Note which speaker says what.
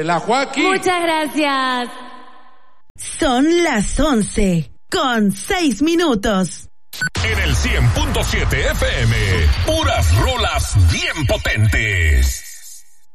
Speaker 1: la Joaquín.
Speaker 2: Muchas gracias.
Speaker 3: Son las 11:06.
Speaker 4: En el 100.7 FM, puras rolas bien potentes.